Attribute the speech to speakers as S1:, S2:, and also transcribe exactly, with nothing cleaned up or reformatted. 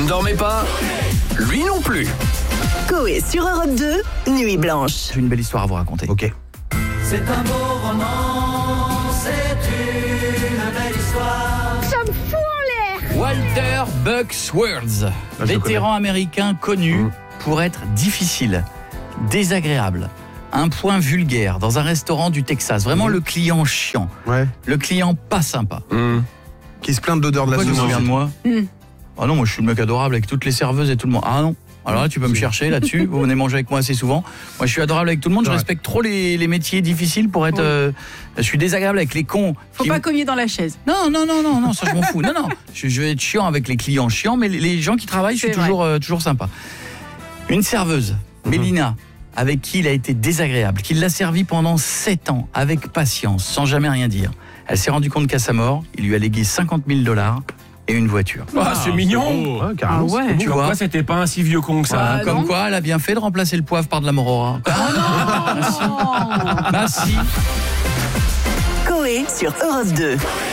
S1: dormez pas? Lui non plus.
S2: Coé sur Europe deux, Nuit Blanche.
S3: J'ai une belle histoire à vous raconter.
S4: Ok.
S5: C'est un beau roman, c'est une belle histoire.
S6: Ça me fout en l'air.
S3: Walter Bucksworth,
S4: Ah, je le
S3: vétéran américain connu
S4: Mmh.
S3: pour être difficile, désagréable, un point vulgaire dans un restaurant du Texas. Vraiment
S4: Mmh.
S3: le client chiant,
S4: Ouais.
S3: le client pas sympa.
S4: Mmh. Qui se plaint de l'odeur de la
S3: Pourquoi tu te
S4: sauce.
S3: souviens de moi
S6: Mmh.
S3: Ah non, moi je suis le mec adorable avec toutes les serveuses et tout le monde. Ah non. Alors là, tu peux me chercher là-dessus. Vous venez manger avec moi assez souvent. Moi, je suis adorable avec tout le monde. Je
S4: Ouais.
S3: respecte trop les, les métiers difficiles pour être.
S6: Oui.
S3: euh, je suis désagréable avec les cons.
S6: Faut
S3: qui-
S6: pas cogner dans la chaise.
S3: Non, non, non, non, non, ça je m'en fous. Non, non. Je, je vais être chiant avec les clients chiants, mais les, les gens qui travaillent, je suis
S6: C'est
S3: toujours, euh, toujours sympa. Une serveuse, Mélina, avec qui il a été désagréable, qui l'a servi pendant sept ans, avec patience, sans jamais rien dire. Elle s'est rendue compte qu'à sa mort, il lui a légué cinquante mille dollars et une voiture.
S7: Ah, c'est mignon.
S4: Ouais, carrément.
S6: Ah ouais.
S4: c'est beau.
S3: Tu
S7: Comme
S3: vois.
S7: quoi, c'était pas un si vieux con que ça.
S3: Voilà,
S6: Ah,
S3: comme
S6: non.
S3: quoi, elle a bien fait de remplacer le poivre par de la morora.
S6: Oh.
S3: Bah si.
S2: Coé sur Europe deux.